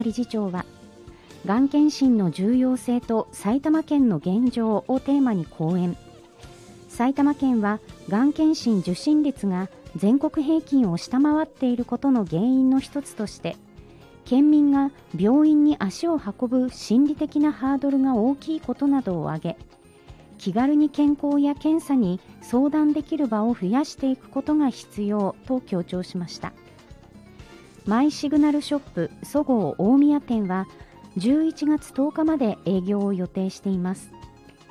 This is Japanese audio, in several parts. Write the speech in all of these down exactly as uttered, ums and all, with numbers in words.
理事長は、がん検診の重要性と埼玉県の現状をテーマに講演。埼玉県はがん検診受診率が全国平均を下回っていることの原因の一つとして、県民が病院に足を運ぶ心理的なハードルが大きいことなどを挙げ、気軽に健康や検査に相談できる場を増やしていくことが必要と強調しました。マイシグナルショップそごう大宮店はじゅういちがつとおかまで営業を予定しています。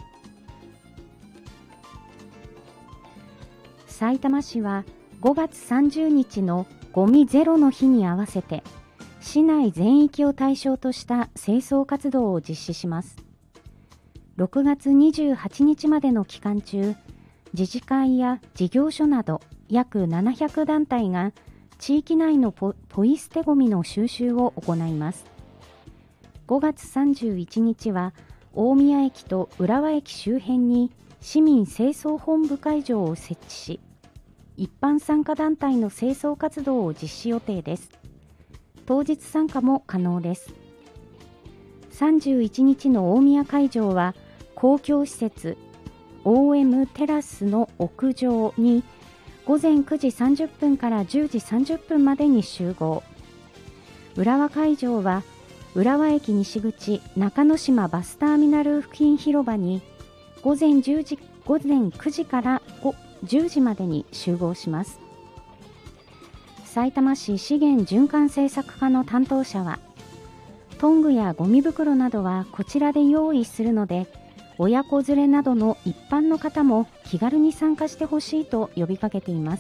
さいたま市はごがつさんじゅうにちのゴミゼロの日に合わせて、市内全域を対象とした清掃活動を実施します。ろくがつにじゅうはちにちまでの期間中、自治会や事業所など約ななひゃくだんたいが地域内の ポ, ポイ捨てゴミの収集を行います。ごがつさんじゅういちにちは大宮駅と浦和駅周辺に市民清掃本部会場を設置し、一般参加団体の清掃活動を実施予定です。当日参加も可能です。さんじゅういちにちの大宮会場は公共施設 オーエム テラスの屋上にごぜんくじさんじゅっぷんからじゅうじさんじゅっぷんまでに集合。浦和会場は浦和駅西口中之島バスターミナル付近広場に午前じゅうじ、午前くじからじゅうじまでに集合します。さいたま市資源循環政策課の担当者は、トングやゴミ袋などはこちらで用意するので、親子連れなどの一般の方も気軽に参加してほしいと呼びかけています。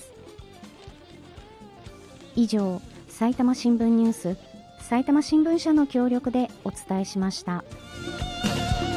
以上、さいたま新聞ニュース、さいたま新聞社の協力でお伝えしました。